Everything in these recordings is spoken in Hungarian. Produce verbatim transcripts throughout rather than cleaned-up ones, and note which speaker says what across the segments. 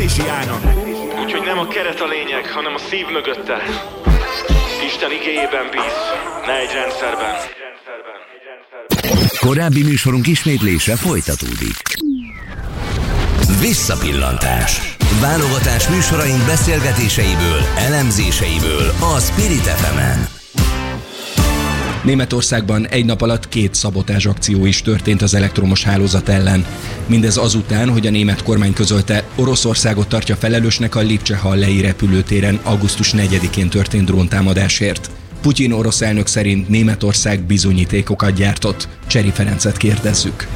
Speaker 1: Teréziának.
Speaker 2: Úgyhogy nem a keret a lényeg, hanem a szív mögötte. Isten igéjében bíz, ne egy rendszerben.
Speaker 1: Korábbi műsorunk ismétlése folytatódik. Visszapillantás. Válogatás műsoraink beszélgetéseiből, elemzéseiből a Spirit ef emen.
Speaker 3: Németországban egy nap alatt két szabotázs akció is történt az elektromos hálózat ellen. Mindez azután, hogy a német kormány közölte, Oroszországot tartja felelősnek a Lipcse-Hallei repülőtéren augusztus negyedikén történt dróntámadásért. Putyin orosz elnök szerint Németország bizonyítékokat gyártott. Cseri Ferencet kérdezzük.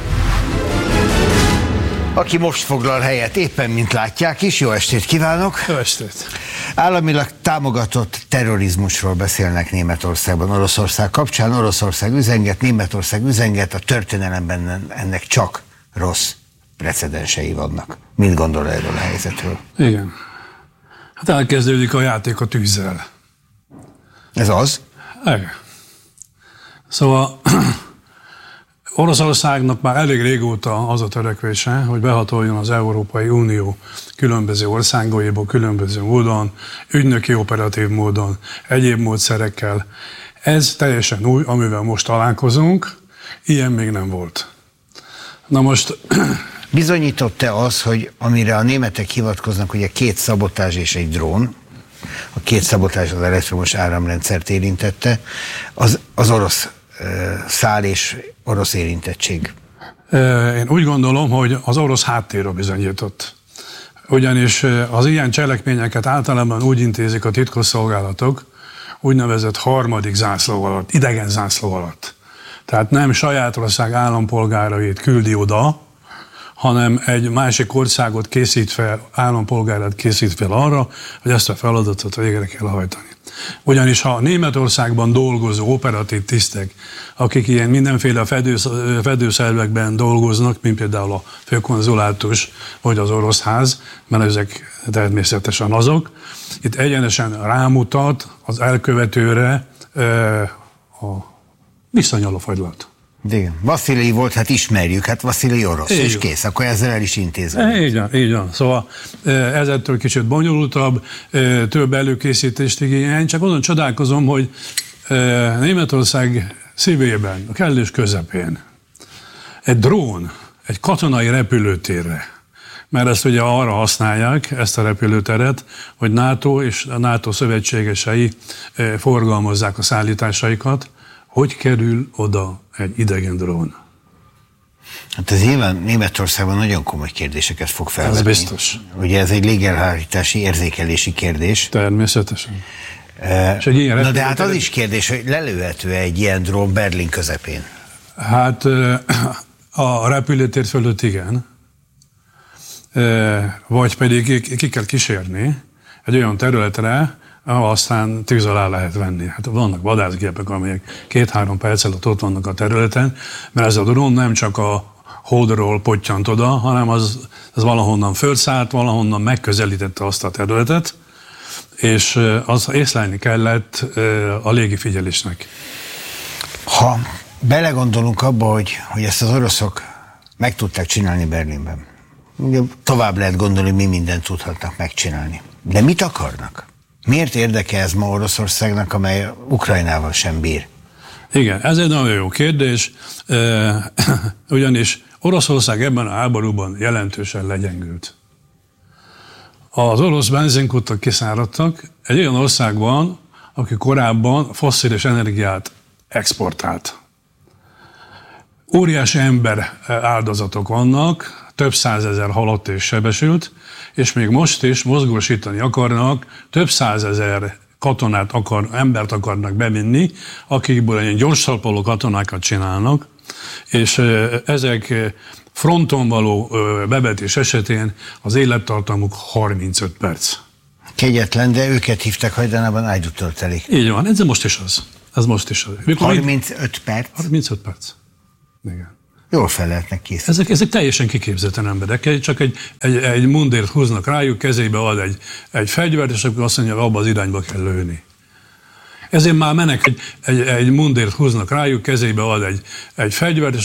Speaker 4: Aki most foglal helyet, éppen mint látják is, jó estét kívánok!
Speaker 5: Jó estét!
Speaker 4: Államilag támogatott terrorizmusról beszélnek Németországban, Oroszország kapcsán. Oroszország üzenget, Németország üzenget, a történelemben ennek csak rossz precedensei vannak. Mit gondol erről a helyzetről?
Speaker 5: Igen. Hát elkezdődik a játék a tűzzel.
Speaker 4: Ez az?
Speaker 5: Igen. Szóval Oroszországnak már elég régóta az a törekvése, hogy behatoljon az Európai Unió különböző országaiból, különböző módon, ügynöki operatív módon, egyéb módszerekkel. Ez teljesen új, amivel most találkozunk, ilyen még nem volt. Na most...
Speaker 4: Bizonyított-e az, hogy amire a németek hivatkoznak, ugye két szabotázs és egy drón, a két szabotázs az elektromos áramrendszert érintette, az, az orosz szál és orosz érintettség?
Speaker 5: Én úgy gondolom, hogy az orosz háttérről bizonyított. Ugyanis az ilyen cselekményeket általában úgy intézik a titkosszolgálatok, úgynevezett harmadik zászló alatt, idegen zászló alatt. Tehát nem saját ország állampolgárait küldi oda, hanem egy másik országot készít fel, állampolgárát készít fel arra, hogy ezt a feladatot végre kell hajtani. Ugyanis ha Németországban dolgozó operatív tisztek, akik ilyen mindenféle fedősz, fedőszervekben dolgoznak, mint például a főkonzulátus vagy az orosz ház, mert ezek természetesen azok, itt egyenesen rámutat az elkövetőre e, a visszanyaló fagylalt.
Speaker 4: Igen. Vasszilij volt, hát ismerjük, hát Vasszilij orosz, így és kész, akkor ezzel el is intézve.
Speaker 5: Így van, így van. Szóval ez ettől kicsit bonyolultabb, több előkészítést igényel. Csak azon csodálkozom, hogy Németország szívében, a kellős közepén egy drón, egy katonai repülőtérre, mert ezt ugye arra használják, ezt a repülőteret, hogy NATO és a NATO szövetségesei forgalmazzák a szállításaikat. Hogy kerül oda egy idegen drón?
Speaker 4: Hát ez nyilván Németországban nagyon komoly kérdéseket fog felvetni.
Speaker 5: Ez biztos.
Speaker 4: Ugye ez egy légierhárítási, érzékelési kérdés.
Speaker 5: Természetesen.
Speaker 4: E, na de hát az is kérdés, hogy lelőhető egy ilyen drón Berlin közepén?
Speaker 5: Hát a repülőtér fölött igen. Vagy pedig ki kell kísérni egy olyan területre, ahol aztán tűz alá lehet venni. Hát vannak vadászgépek, amelyek két-három perc alatt ott vannak a területen, mert ez a drón nem csak a holdról pottyant oda, hanem az, az valahonnan fölszállt, valahonnan megközelítette azt a területet, és az észlelni kellett a légifigyelésnek.
Speaker 4: Ha belegondolunk abba, hogy, hogy ezt az oroszok meg tudták csinálni Berlinben, ugye tovább lehet gondolni, mi mindent tudhatnak megcsinálni. De mit akarnak? Miért érdeke ez ma Oroszországnak, amely Ukrajnával sem bír?
Speaker 5: Igen, ez egy nagyon jó kérdés, ugyanis Oroszország ebben a háborúban jelentősen legyengült. Az orosz benzinkutak kiszáradtak egy olyan országban, aki korábban fosszilis energiát exportált. Óriási ember áldozatok vannak, több százezer halott és sebesült, és még most is mozgósítani akarnak, több százezer katonát akar, embert akarnak bevinni, akikből ilyen gyorsalpoló katonákat csinálnak, és ezek fronton való bevetés esetén az élettartamuk harmincöt perc.
Speaker 4: Kegyetlen, de őket hívták hajdanában ágyútöltelik.
Speaker 5: Így van, ez most is az. Ez most is az. Mikor
Speaker 4: harmincöt perc?
Speaker 5: harmincöt perc. Igen.
Speaker 4: Jól fel lehetnek készíteni.
Speaker 5: Ezek, ezek teljesen kiképzetlen emberek, csak egy, egy, egy mundért húznak rájuk, kezébe ad egy, egy fegyvert, és akkor azt mondja, hogy abba az irányba kell lőni. Ezért már menek egy, egy, egy mundért húznak rájuk, kezébe ad egy, egy fegyvert, és